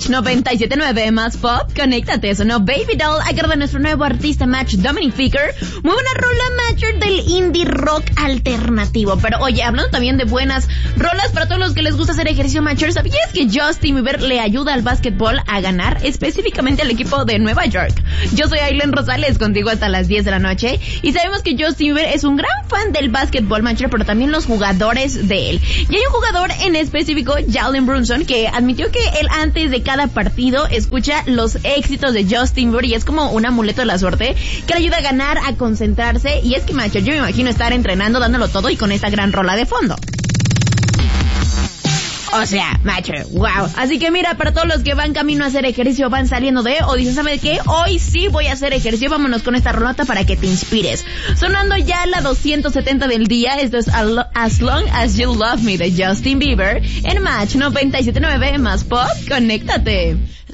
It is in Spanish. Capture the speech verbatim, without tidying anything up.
Match noventa y siete punto nueve más pop, conéctate, sonó Baby Doll, a cargo de nuestro nuevo artista Match, Dominic Ficker. Muy buena rola, Matcher, del indie rock alternativo. Pero oye, hablando también de buenas rolas para todos los que les gusta hacer ejercicio, Matcher, ¿sabías que Justin Bieber le ayuda al básquetbol a ganar, específicamente al equipo de Nueva York? Yo soy Aileen Rosales, contigo hasta las diez de la noche, y sabemos que Justin Bieber es un gran fan del básquetbol, Matcher, pero también los jugadores de él. Y hay un jugador en específico, Jalen Brunson, que admitió que él antes de cada partido escucha los éxitos de Justin Bieber y es como un amuleto de la suerte que le ayuda a ganar, a concentrarse. Y es que, macho, yo me imagino estar entrenando, dándolo todo y con esta gran rola de fondo. O sea, macho, wow. Así que mira, para todos los que van camino a hacer ejercicio, van saliendo de, o dicen, ¿sabes qué? Hoy sí voy a hacer ejercicio, vámonos con esta rolota para que te inspires. Sonando ya la doscientos setenta del día, esto es As Long As You Love Me de Justin Bieber, en Match noventa y siete punto nueve más pop, conéctate.